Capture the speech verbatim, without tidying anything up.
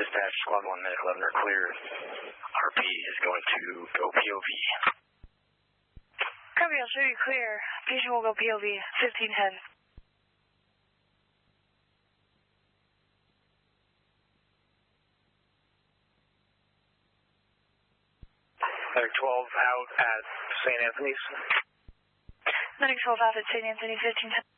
Dispatch, Squad one, Medic eleven are clear. R P is going to go P O V. Copy, I'll show you clear. Patient will go P O V, fifteen ten. Medic twelve out at Saint Anthony's. Medic twelve out at Saint Anthony, fifteen ten.